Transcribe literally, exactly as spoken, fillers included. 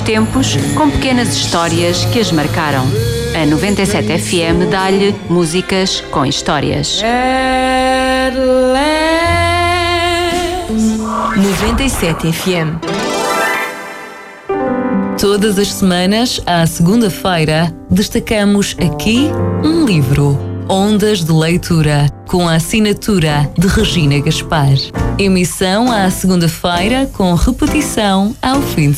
tempos com pequenas histórias que as marcaram. A noventa e sete F M dá-lhe músicas com histórias. noventa e sete F M. Todas as semanas, à segunda-feira, destacamos aqui um livro. Ondas de Leitura, com a assinatura de Regina Gaspar. Emissão à segunda-feira, com repetição ao fim de